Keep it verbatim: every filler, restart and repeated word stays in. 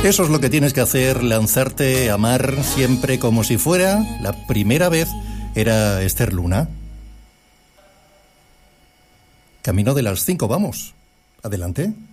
Eso es lo que tienes que hacer, lanzarte a amar siempre como si fuera la primera vez. Era Esther Luna. Camino de las cinco, vamos. Adelante.